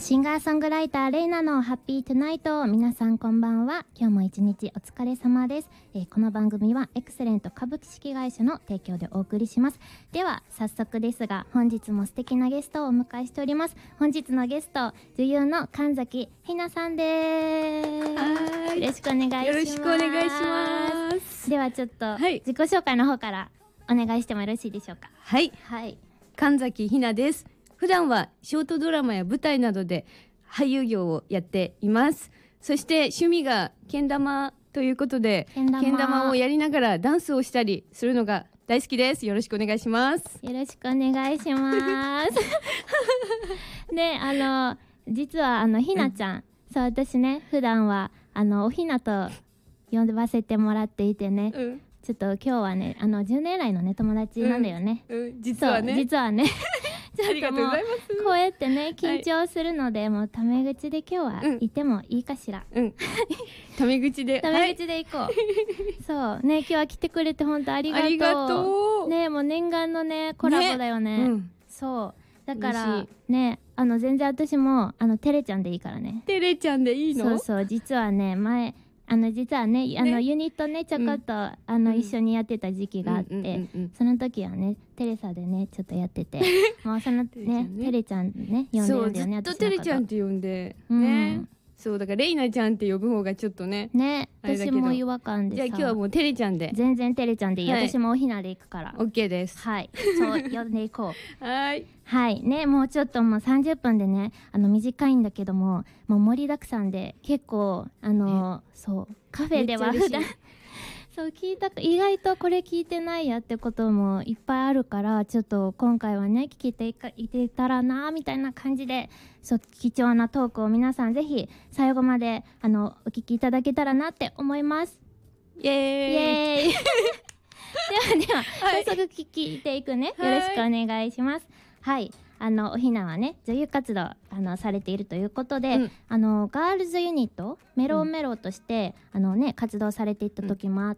シンガーソングライターレイナのハッピートゥナイト。皆さんこんばんは。今日も一日お疲れ様です。この番組はエクセレント株式会社の提供でお送りします。では早速ですが、本日も素敵なゲストをお迎えしております。本日のゲスト、女優の神崎ひなさんです。よろしくお願いします。 よろしくお願いします。 ではちょっと、自己紹介の方からお願いしてもよろしいでしょうか。 はい、 はい神崎ひなです。普段はショートドラマや舞台などで俳優業をやっています。そして趣味がけん玉ということで、けん玉をやりながらダンスをしたりするのが大好きです。よろしくお願いします。 よろしくお願いしますで、実はひなちゃん、そう、私ね、普段はおひなと呼ばせてもらっていてね、ちょっと今日はね、10年来のね友達なんだよね。 実はねちょっともうこうやってね緊張するので、もうタメ口で今日は言ってもいいかしら。 タメ口で行こう。そうね、今日は来てくれて本当ありがとうね。もう念願のねコラボだよね。そうだからね、全然私もテレちゃんでいいからね。 テレちゃんでいいの？ そう、実はね実はね、ユニットねちょこっと一緒にやってた時期があって、その時はねテレサでねちょっとやっててもうそのねテレちゃんね呼んでるんだよね。 ずっとテレちゃんって呼んでね。そうだからレイナちゃんって呼ぶ方がちょっとね私も違和感でさ。 じゃあ今日はもうテレちゃんで。 全然テレちゃんでいい。私もおひなで行くから OK です。 はい、そう呼んでいこうはいね。もうちょっともう30分でね短いんだけどもう盛りだくさんで結構そうカフェでは普段そう意外とこれ聞いてないやってこともいっぱいあるから、ちょっと今回はね聞いていけたらなみたいな感じで、そう貴重なトークを皆さんぜひ最後までお聞きいただけたらなって思います。 イエーイでは早速聞いていくね。よろしくお願いします。はい、おひなはね女優活動されているということで、ガールズユニットメロメロとして、活動されていった時もあって、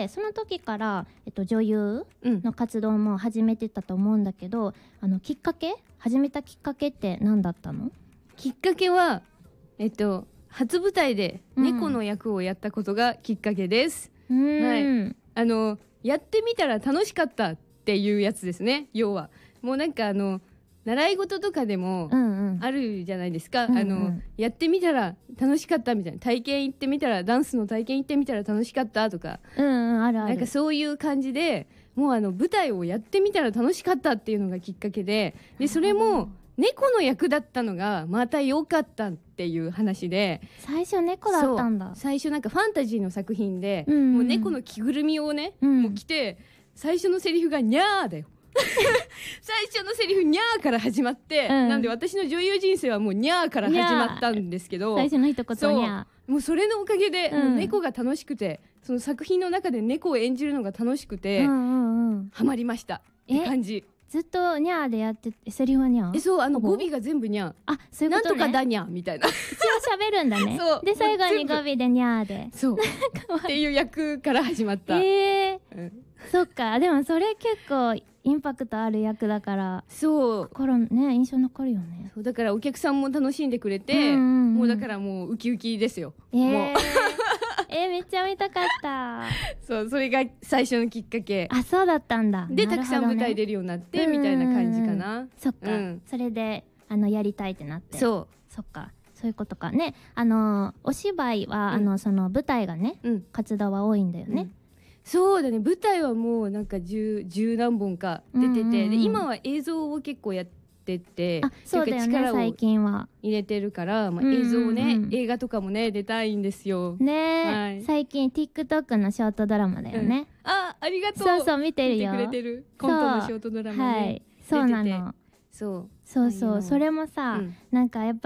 その時から、女優の活動も始めてたと思うんだけど、始めたきっかけって何だったの？ きっかけは初舞台で猫の役をやったことがきっかけです。やってみたら楽しかったっていうやつですね。要はもうなんか習い事とかでもあるじゃないですか。やってみたら楽しかったみたいな、体験行ってみたら、ダンスの体験行ってみたら楽しかったとか、 あるある。 なんかそういう感じで、もう舞台をやってみたら楽しかったっていうのがきっかけで、それも猫の役だったのがまた良かったっていう話で。 最初猫だったんだ。 最初なんかファンタジーの作品で、もう猫の着ぐるみをね、もう着て、最初のセリフがニャーだよ最初のセリフニャーから始まって、なんで私の女優人生はもうニャーから始まったんですけど、 最初の一言ニャー。 もうそれのおかげで、猫が楽しくて、その作品の中で猫を演じるのが楽しくて、ハマりましたって感じ。 ずっとニャーでやってて、セリフはニャー？ そう、語尾が全部ニャー。 あ、そういうことね。 なんとかだニャーみたいな。 一応喋るんだね。で最後に語尾でニャーで。 そうっていう役から始まった。 そっか。でもそれ結構インパクトある役だから、 そう印象残るよね。 そうだからお客さんも楽しんでくれて、もうだからもうウキウキですよ。もうめっちゃ見たかったそう、それが最初のきっかけ。 あ、そうだったんだ。 でたくさん舞台出るようになってみたいな感じかな。 そっか、それでやりたいってなって。 そっか、そういうことかね。お芝居はその舞台がね活動は多いんだよね。 そうだね、舞台はもうなんか十何本か出てて、で今は映像を結構やってて、 そうだよね、最近は入れてるから、映像をね、映画とかもね出たいんですよね。最近 TikTok のショートドラマだよね。 ありがとう。 そう見てるよ。 見てくれてるコントのショートドラマね。 そうなの。そうそれもさ、なんかやっぱ